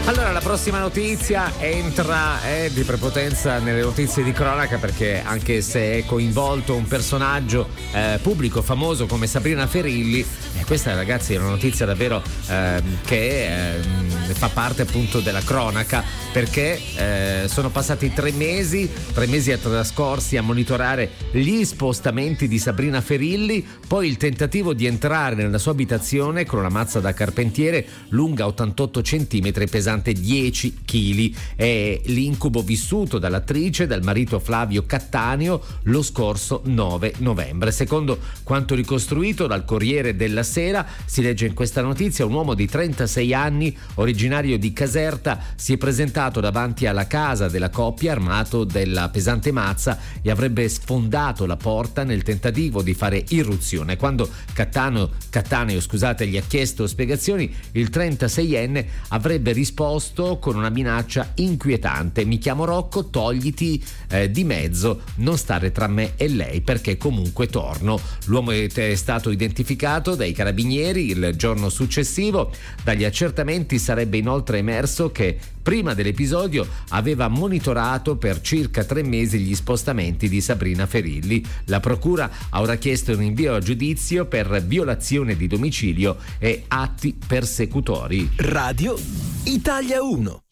Allora, la prossima notizia entra di prepotenza nelle notizie di cronaca, perché anche se è coinvolto un personaggio pubblico famoso come Sabrina Ferilli, questa, ragazzi, è una notizia davvero che fa parte appunto della cronaca, perché sono passati 3 mesi trascorsi a monitorare gli spostamenti di Sabrina Ferilli, poi il tentativo di entrare nella sua abitazione con una mazza da carpentiere lunga 88 centimetri, pesante 10 kg. È l'incubo vissuto dall'attrice e dal marito Flavio Cattaneo lo scorso 9 novembre. Secondo quanto ricostruito dal Corriere della Sera, si legge in questa notizia, un uomo di 36 anni, originario di Caserta, si è presentato davanti alla casa della coppia armato della pesante mazza e avrebbe sfondato la porta nel tentativo di fare irruzione. Quando Cattaneo gli ha chiesto spiegazioni, il 36enne avrebbe risposto con una minaccia inquietante: mi chiamo Rocco, togliti di mezzo, non stare tra me e lei perché comunque torno. L'uomo è stato identificato dai carabinieri il giorno successivo. Dagli accertamenti sarebbe inoltre emerso che prima dell'episodio aveva monitorato per circa 3 mesi gli spostamenti di Sabrina Ferilli. La procura ha ora chiesto un rinvio a giudizio per violazione di domicilio e atti persecutori. Radio Italia 1.